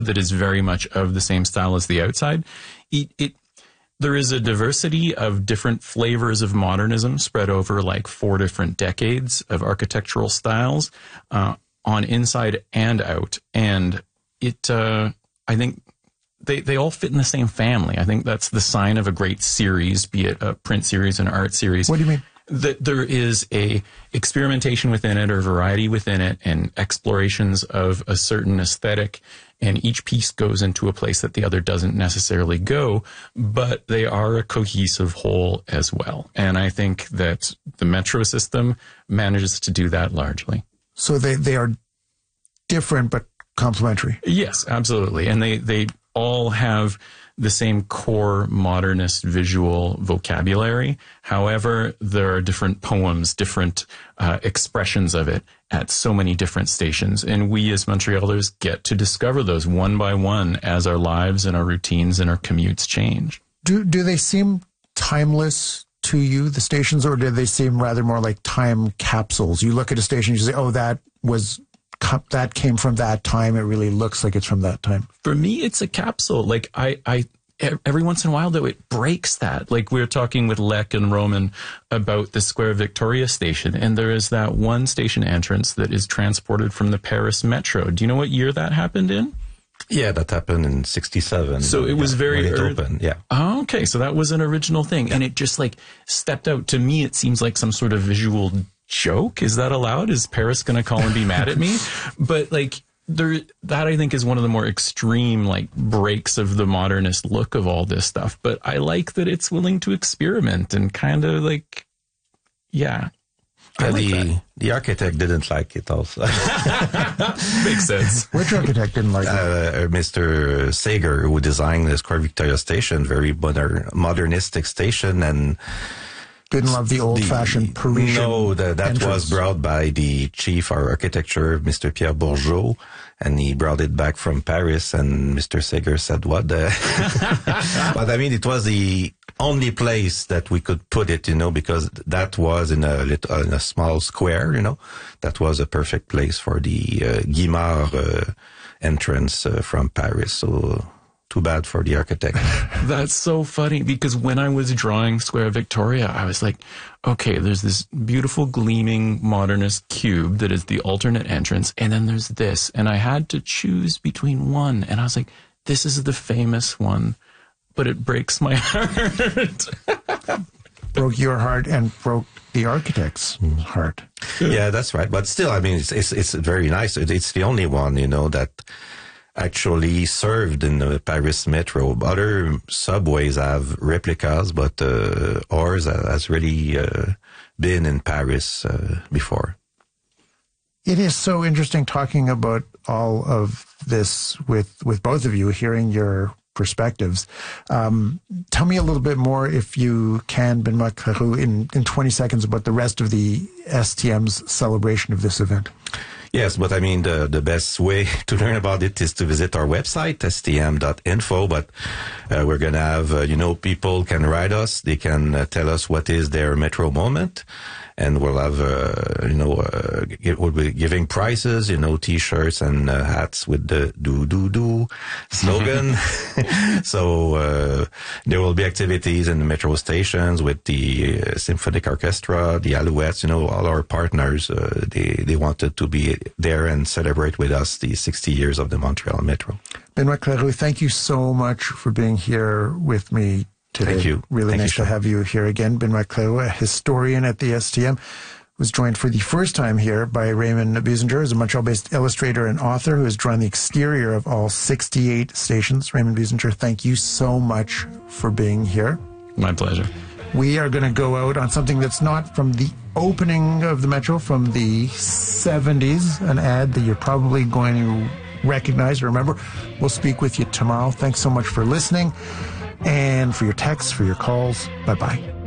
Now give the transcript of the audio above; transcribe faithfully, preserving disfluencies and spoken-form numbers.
that is very much of the same style as the outside. It, it there is a diversity of different flavors of modernism spread over like four different decades of architectural styles uh, on inside and out. And it, uh, I think they, they all fit in the same family. I think that's the sign of a great series, be it a print series, an art series. What do you mean? That there is a experimentation within it or variety within it and explorations of a certain aesthetic, and each piece goes into a place that the other doesn't necessarily go, but they are a cohesive whole as well. And I think that the Metro system manages to do that largely. So they, they are different but complementary. Yes, absolutely. And they, they all have the same core modernist visual vocabulary. However, there are different poems, different uh, expressions of it at so many different stations. And we as Montrealers get to discover those one by one as our lives and our routines and our commutes change. Do, do they seem timeless to you, the stations, or do they seem rather more like time capsules? You look at a station, you say, oh, that was... that came from that time. It really looks like it's from that time. For me, it's a capsule. Like I, I, every once in a while though, it breaks that. Like we were talking with Lec and Roman about the Square Victoria station, and there is that one station entrance that is transported from the Paris Metro. Do you know what year that happened in? Yeah, that happened in sixty-seven. So it was yeah, very when it early. opened, yeah. Oh, okay. So that was an original thing. Yeah. And it just like stepped out. To me, it seems like some sort of visual joke. Is that allowed? Is Paris going to call and be mad at me? But like there, that I think is one of the more extreme like breaks of the modernist look of all this stuff. But I like that it's willing to experiment and kind of like, yeah. I like the that. the architect didn't like it also. Makes sense. Which architect didn't like it? Uh, Mister Sager, who designed the Square Victoria station, very modern, modernistic station, and didn't love the old-fashioned Parisian. No, the, that entrance. was brought by the chief of architecture, Mister Pierre Bourgeot, and he brought it back from Paris, and Mister Sager said, what the... But I mean, it was the only place that we could put it, you know, because that was in a little, in a small square, you know. That was a perfect place for the uh, Guimard uh, entrance uh, from Paris, so... Too bad for the architect. That's so funny because when I was drawing Square Victoria, I was like, okay, there's this beautiful gleaming modernist cube that is the alternate entrance. And then there's this. And I had to choose between one. And I was like, this is the famous one, but it breaks my heart. Broke your heart and broke the architect's heart. Yeah, that's right. But still, I mean, it's, it's, it's very nice. It's the only one, you know, that actually served in the Paris Metro. Other subways have replicas, but uh, ours has really uh, been in Paris uh, before. It is so interesting talking about all of this with, with both of you, hearing your perspectives. Um, tell me a little bit more, if you can, Benoit Clerou, in, in twenty seconds about the rest of the S T M's celebration of this event. Yes, but I mean, the, the best way to learn about it is to visit our website, S T M dot info. But uh, we're going to have, uh, you know, people can write us. They can uh, tell us what is their Metro moment. And we'll have, uh, you know, uh, we'll be giving prizes, you know, T-shirts and uh, hats with the do-do-do slogan. So uh, there will be activities in the Metro stations with the uh, Symphonic Orchestra, the Alouettes, you know, all our partners. Uh, they, they wanted to be there and celebrate with us the sixty years of the Montreal Metro. Benoit Clerou, thank you so much for being here with me today. Thank you. Really Thank nice you, to have you here again. Benoit Clerou, a historian at the S T M, was joined for the first time here by Raymond Buesinger, who's a Montreal-based illustrator and author who has drawn the exterior of all sixty-eight stations. Raymond Buesinger, thank you so much for being here. My pleasure. We are going to go out on something that's not from the opening of the Metro, from the seventies, an ad that you're probably going to recognize. Remember, we'll speak with you tomorrow. Thanks so much for listening and for your texts, for your calls. Bye-bye.